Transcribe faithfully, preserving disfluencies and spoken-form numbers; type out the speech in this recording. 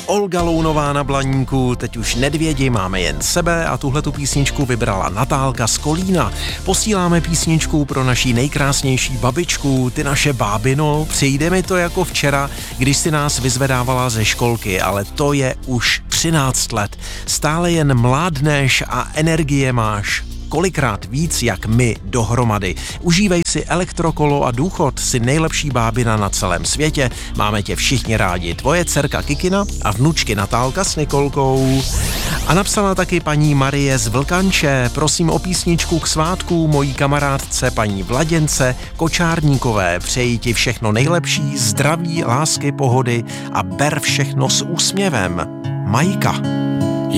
Olga Lounová na Blaníku, teď už nedvědi, máme jen sebe a tuhletu písničku vybrala Natálka z Kolína. Posíláme písničku pro naší nejkrásnější babičku, ty naše bábino, přijde mi to jako včera, když si nás vyzvedávala ze školky, ale to je už třináct let. Stále jen mládneš a energie máš kolikrát víc jak my dohromady. Užívej si elektrokolo a důchod, si nejlepší bábina na celém světě. Máme tě všichni rádi. Tvoje dcerka Kikina a vnučky Natálka s Nikolkou. A napsala taky paní Marie z Vlkanče. Prosím o písničku k svátku mojí kamarádce paní Vladěnce Kočárníkové. Přeji ti všechno nejlepší, zdraví, lásky, pohody a ber všechno s úsměvem. Majka.